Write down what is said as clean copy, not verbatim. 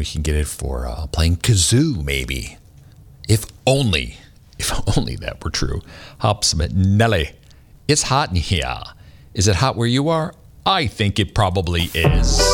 we can get it for playing kazoo, maybe. If only that were true. Hops Nelly. It's hot in here. Is it hot where you are? I think it probably is.